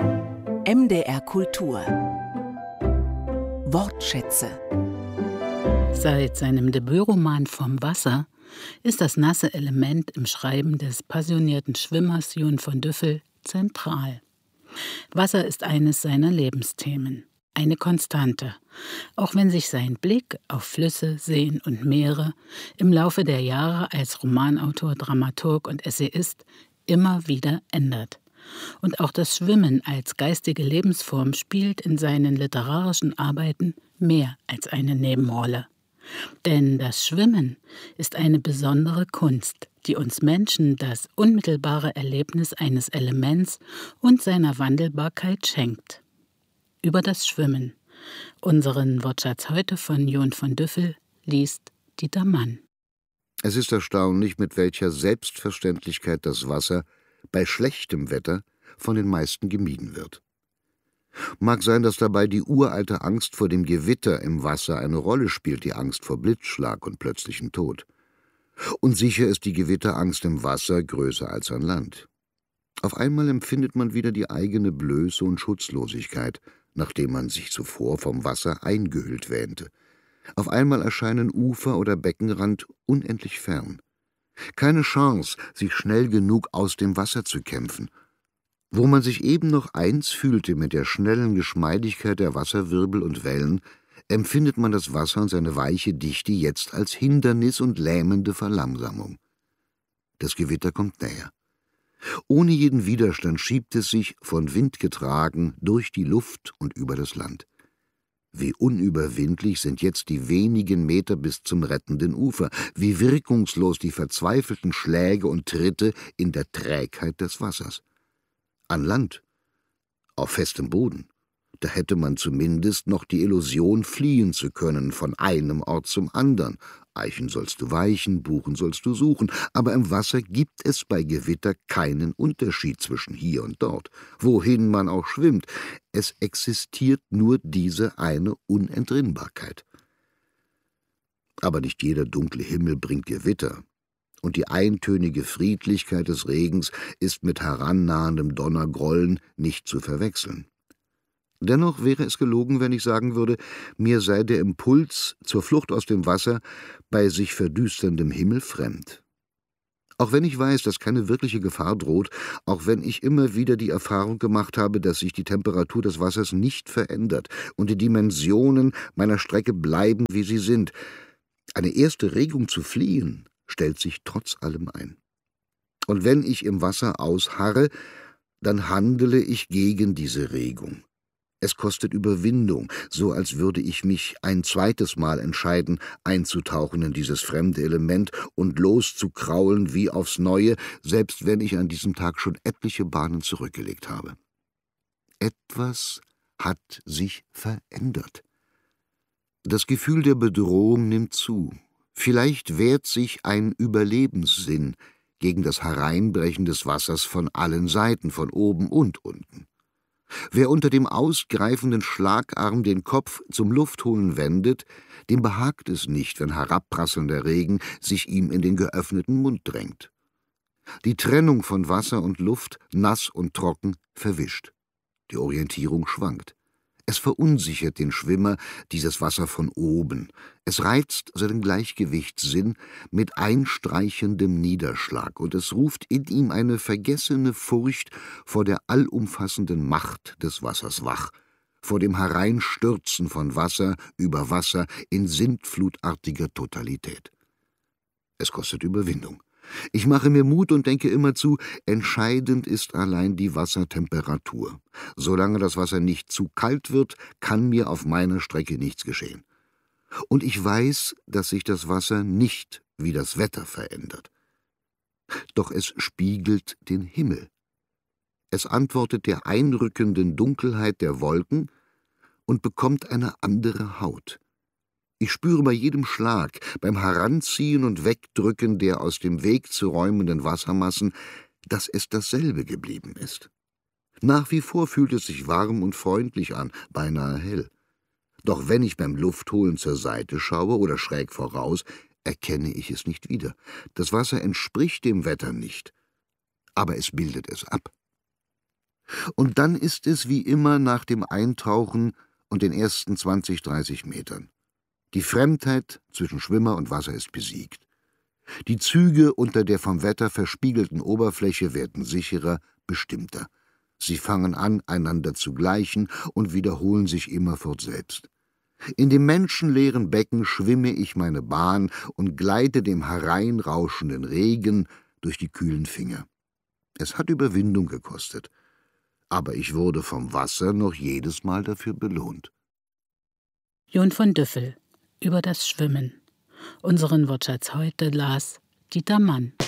MDR Kultur Wortschätze. Seit seinem Debütroman »Vom Wasser« ist das nasse Element im Schreiben des passionierten Schwimmers Jon von Düffel zentral. Wasser ist eines seiner Lebensthemen, eine Konstante, auch wenn sich sein Blick auf Flüsse, Seen und Meere im Laufe der Jahre als Romanautor, Dramaturg und Essayist immer wieder ändert. Und auch das Schwimmen als geistige Lebensform spielt in seinen literarischen Arbeiten mehr als eine Nebenrolle. Denn das Schwimmen ist eine besondere Kunst, die uns Menschen das unmittelbare Erlebnis eines Elements und seiner Wandelbarkeit schenkt. Über das Schwimmen. Unseren Wortschatz heute von Jon von Düffel liest Dieter Mann. Es ist erstaunlich, mit welcher Selbstverständlichkeit das Wasser bei schlechtem Wetter von den meisten gemieden wird. Mag sein, dass dabei die uralte Angst vor dem Gewitter im Wasser eine Rolle spielt, die Angst vor Blitzschlag und plötzlichem Tod. Und sicher ist die Gewitterangst im Wasser größer als an Land. Auf einmal empfindet man wieder die eigene Blöße und Schutzlosigkeit, nachdem man sich zuvor vom Wasser eingehüllt wähnte. Auf einmal erscheinen Ufer oder Beckenrand unendlich fern. Keine Chance, sich schnell genug aus dem Wasser zu kämpfen. Wo man sich eben noch eins fühlte mit der schnellen Geschmeidigkeit der Wasserwirbel und Wellen, empfindet man das Wasser und seine weiche Dichte jetzt als Hindernis und lähmende Verlangsamung. Das Gewitter kommt näher. Ohne jeden Widerstand schiebt es sich, von Wind getragen, durch die Luft und über das Land. Wie unüberwindlich sind jetzt die wenigen Meter bis zum rettenden Ufer, wie wirkungslos die verzweifelten Schläge und Tritte in der Trägheit des Wassers. An Land, auf festem Boden, da hätte man zumindest noch die Illusion, fliehen zu können von einem Ort zum anderen. Eichen sollst du weichen, Buchen sollst du suchen, aber im Wasser gibt es bei Gewitter keinen Unterschied zwischen hier und dort, wohin man auch schwimmt. Es existiert nur diese eine Unentrinnbarkeit. Aber nicht jeder dunkle Himmel bringt Gewitter, und die eintönige Friedlichkeit des Regens ist mit herannahendem Donnergrollen nicht zu verwechseln. Dennoch wäre es gelogen, wenn ich sagen würde, mir sei der Impuls zur Flucht aus dem Wasser bei sich verdüsterndem Himmel fremd. Auch wenn ich weiß, dass keine wirkliche Gefahr droht, auch wenn ich immer wieder die Erfahrung gemacht habe, dass sich die Temperatur des Wassers nicht verändert und die Dimensionen meiner Strecke bleiben, wie sie sind, eine erste Regung zu fliehen stellt sich trotz allem ein. Und wenn ich im Wasser ausharre, dann handele ich gegen diese Regung. Es kostet Überwindung, so als würde ich mich ein zweites Mal entscheiden, einzutauchen in dieses fremde Element und loszukraulen wie aufs Neue, selbst wenn ich an diesem Tag schon etliche Bahnen zurückgelegt habe. Etwas hat sich verändert. Das Gefühl der Bedrohung nimmt zu. Vielleicht wehrt sich ein Überlebenssinn gegen das Hereinbrechen des Wassers von allen Seiten, von oben und unten. Wer unter dem ausgreifenden Schlagarm den Kopf zum Luftholen wendet, dem behagt es nicht, wenn herabprasselnder Regen sich ihm in den geöffneten Mund drängt. Die Trennung von Wasser und Luft, nass und trocken, verwischt. Die Orientierung schwankt. Es verunsichert den Schwimmer, dieses Wasser von oben. Es reizt seinen Gleichgewichtssinn mit einstreichendem Niederschlag, und es ruft in ihm eine vergessene Furcht vor der allumfassenden Macht des Wassers wach, vor dem Hereinstürzen von Wasser über Wasser in sintflutartiger Totalität. Es kostet Überwindung. Ich mache mir Mut und denke immerzu, entscheidend ist allein die Wassertemperatur. Solange das Wasser nicht zu kalt wird, kann mir auf meiner Strecke nichts geschehen. Und ich weiß, dass sich das Wasser nicht wie das Wetter verändert. Doch es spiegelt den Himmel. Es antwortet der einrückenden Dunkelheit der Wolken und bekommt eine andere Haut. Ich spüre bei jedem Schlag, beim Heranziehen und Wegdrücken der aus dem Weg zu räumenden Wassermassen, dass es dasselbe geblieben ist. Nach wie vor fühlt es sich warm und freundlich an, beinahe hell. Doch wenn ich beim Luftholen zur Seite schaue oder schräg voraus, erkenne ich es nicht wieder. Das Wasser entspricht dem Wetter nicht, aber es bildet es ab. Und dann ist es wie immer nach dem Eintauchen und den ersten 20, 30 Metern. Die Fremdheit zwischen Schwimmer und Wasser ist besiegt. Die Züge unter der vom Wetter verspiegelten Oberfläche werden sicherer, bestimmter. Sie fangen an, einander zu gleichen und wiederholen sich immerfort selbst. In dem menschenleeren Becken schwimme ich meine Bahn und gleite dem hereinrauschenden Regen durch die kühlen Finger. Es hat Überwindung gekostet, aber ich wurde vom Wasser noch jedes Mal dafür belohnt. John von Düffel über das Schwimmen. Unseren Wortschatz heute las Dieter Mann.